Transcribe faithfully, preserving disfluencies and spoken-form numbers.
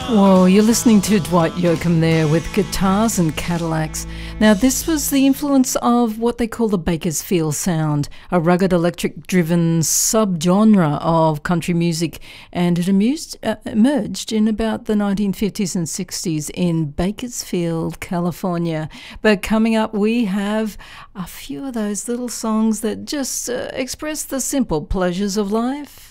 Whoa, you're listening to Dwight Yoakam there with Guitars and Cadillacs. Now, this was the influence of what they call the Bakersfield sound, a rugged electric-driven subgenre of country music, and it amused, uh, emerged in about the nineteen fifties and sixties in Bakersfield, California. But coming up, we have a few of those little songs that just uh, express the simple pleasures of life.